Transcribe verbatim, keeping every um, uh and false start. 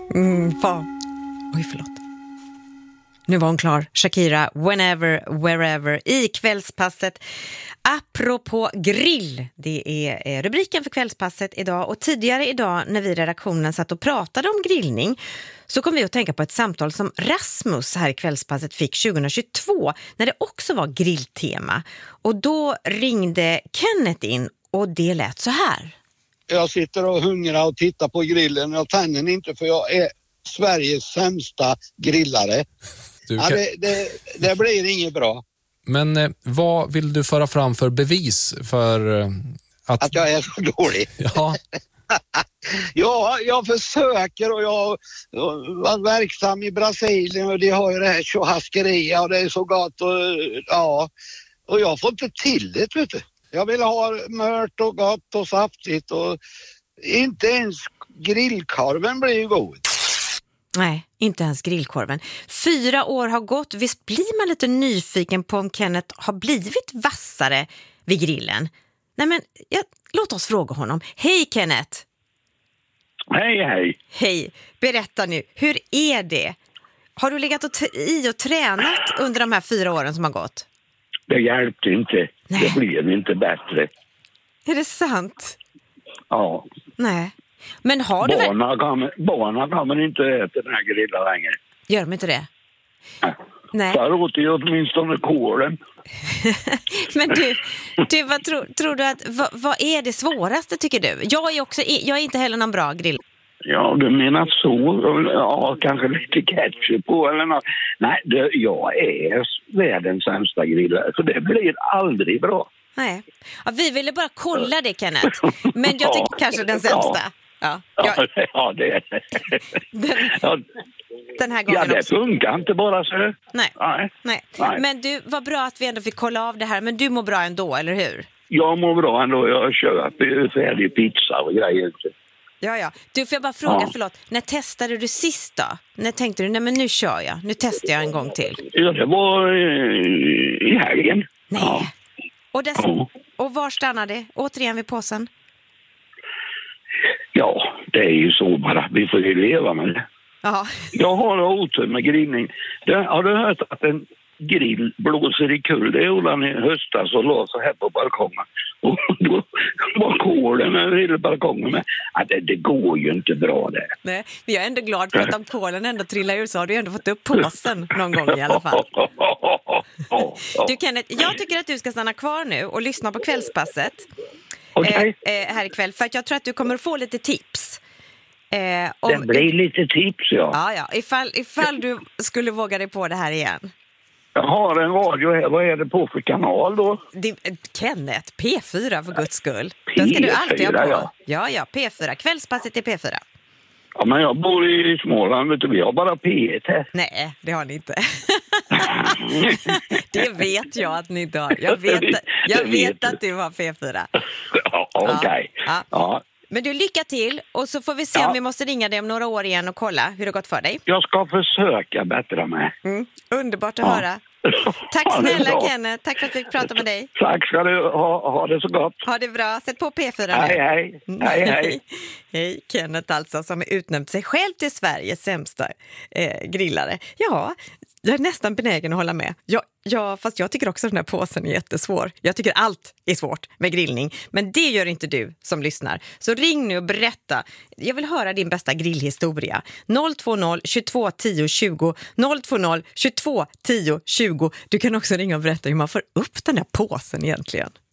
Mm, fan. Oj, förlåt. Nu var hon klar. Shakira, Whenever, Wherever i Kvällspasset. Apropå grill, det är rubriken för Kvällspasset idag. Och tidigare idag när vi i redaktionen satt och pratade om grillning så kom vi att tänka på ett samtal som Rasmus här i Kvällspasset fick tjugohundratjugotvå när det också var grilltema. Och då ringde Kenneth in och det lät så här. Jag sitter och hungrar och tittar på grillen. Jag tänder den inte för jag är Sveriges sämsta grillare. Du kan... ja, det, det, det blir inget bra. Men eh, vad vill du föra fram för bevis för eh, att... Att jag är så dålig? Ja. Ja, jag försöker och jag, jag var verksam i Brasilien och de har ju det här churrascaria och det är så gott och ja. Och jag får inte till det, vet du. Jag vill ha mört och gott och saftigt och inte ens grillkorven blir ju god. Nej, inte ens grillkorven. Fyra år har gått. Visst blir man lite nyfiken på om Kenneth har blivit vassare vid grillen? Nej men, ja, låt oss fråga honom. Hej Kenneth! Hej, hej! Hej, berätta nu. Hur är det? Har du legat och t- i och tränat under de här fyra åren som har gått? Det hjälpte inte. Nej. Det blev inte bättre. Är det sant? Ja. Nej. Men har du väl... Barnen kommer, barnen kommer inte äta den här grillen längre. Gör de inte det? Nej. Nej. Där åt jag åtminstone kålen. Men du, du vad tro, tror du att... Vad, vad är det svåraste tycker du? Jag är, också, jag är inte heller någon bra grill. Ja, du menar så. Ja, kanske lite ketchup på eller något. Nej, det, jag är världens sämsta grillare. Så det blir aldrig bra. Nej. Ja, vi ville bara kolla det, Kenneth. Men jag tycker ja, kanske den sämsta. Ja, ja, jag... ja det är det. Den, ja. den här gången ja, det också. funkar inte bara så. Nej. Nej. Nej. Nej. Men du, vad bra att vi ändå fick kolla av det här. Men du mår bra ändå, eller hur? Jag mår bra ändå. Jag kör färdig pizza och grejer. Ja, ja. Du, får jag bara fråga, ja. förlåt. När testade du sist då? När tänkte du, nej men nu kör jag. Nu testar jag en gång till. Ja, det var i helgen. Nej. Ja. Och, dess, ja. och var stannade det? Återigen vid påsen? Ja, det är ju så bara. Vi får ju leva med det. Ja. Jag har otur med grillning. Det, har du hört att en grill blåser i kull? Det gjorde han i höstas och la så här på balkongen. Och då var kolen över hela balkongen. Men ja, det, det går ju inte bra där. Nej, men jag är ändå glad för att om kolen ändå trillar ur så har du ändå fått upp påsen någon gång i alla fall. Du Kenneth, jag tycker att du ska stanna kvar nu och lyssna på Kvällspasset. Okay. Eh, eh, här ikväll, för att jag tror att du kommer att få lite tips. Eh, om, det blir lite tips, ja. Ja, ja. Ifall, ifall du skulle våga dig på det här igen. Jag har en radio här. Vad är det på för kanal då? Det, Kenneth, P fyra för guds skull. P fyra, den ska du alltid ha på. Ja, ja, ja P fyra. Kvällspasset är P fyra. Ja, men jag bor i Småland, vet du. Vi har bara P ett här. Nej, det har ni inte. Det vet jag att ni inte har. Jag vet, jag vet att du har P fyra. Ja, okej. Okay. Ja. Ja. Men du, lycka till. Och så får vi se ja. om vi måste ringa dig om några år igen och kolla hur det gått för dig. Jag ska försöka bättra mig. Mm. Underbart att ja. höra. Tack snälla Kenneth. Tack för att vi fick prata med dig. Tack ska du ha. Ha det så gott. Ha det bra. Sätt på P fyra hej, nu. Hej, hej. Hej, hej. Kenneth alltså, som är utnämnt sig själv till Sveriges sämsta eh, grillare. Ja, jag är nästan benägen att hålla med. Ja, ja, fast jag tycker också att den här påsen är jättesvår. Jag tycker allt är svårt med grillning. Men det gör inte du som lyssnar. Så ring nu och berätta. Jag vill höra din bästa grillhistoria. noll två noll tjugotvå tio tjugo noll två noll tjugotvå tio tjugo. Du kan också ringa och berätta hur man får upp den här påsen egentligen.